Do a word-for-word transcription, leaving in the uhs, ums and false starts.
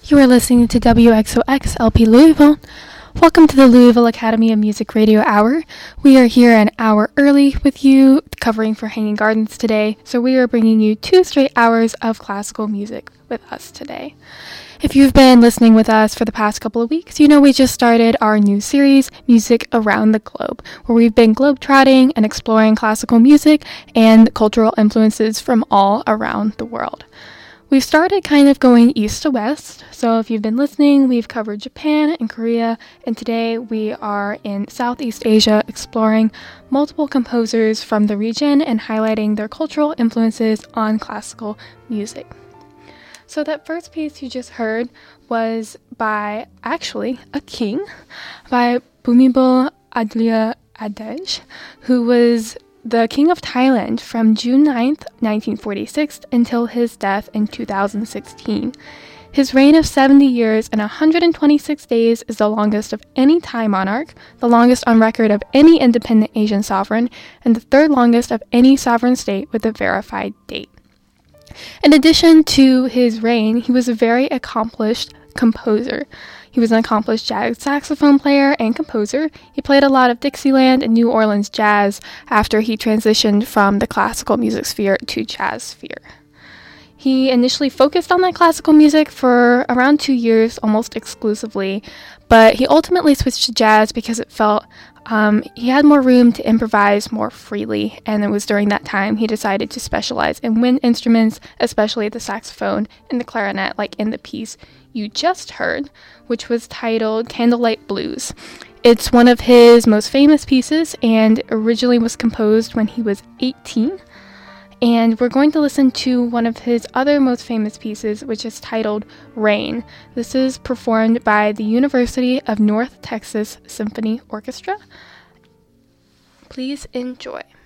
You are listening to W X O X L P Louisville. Welcome to the Louisville Academy of Music Radio Hour. We are here an hour early with you, covering for Hanging Gardens today, so we are bringing you two straight hours of classical music with us today. If you've been listening with us for the past couple of weeks, you know we just started our new series, Music Around the Globe, where we've been globetrotting and exploring classical music and cultural influences from all around the world. We've started kind of going east to west, so if you've been listening, we've covered Japan and Korea, and today we are in Southeast Asia exploring multiple composers from the region and highlighting their cultural influences on classical music. So that first piece you just heard was by, actually, a king, by Bhumibol Adulyadej, Adej, who was the King of Thailand from June ninth, nineteen forty-six until his death in two thousand sixteen. His reign of seventy years and one hundred twenty-six days is the longest of any Thai monarch, the longest on record of any independent Asian sovereign, and the third longest of any sovereign state with a verified date. In addition to his reign, he was a very accomplished composer. He was an accomplished jazz saxophone player and composer. He played a lot of Dixieland and New Orleans jazz after he transitioned from the classical music sphere to jazz sphere. He initially focused on that classical music for around two years, almost exclusively, but he ultimately switched to jazz because it felt um, he had more room to improvise more freely, and it was during that time he decided to specialize in wind instruments, especially the saxophone and the clarinet, like in the piece you just heard, which was titled Candlelight Blues. It's one of his most famous pieces and originally was composed when he was eighteen. And we're going to listen to one of his other most famous pieces, which is titled Rain. This is performed by the University of North Texas Symphony Orchestra. Please enjoy.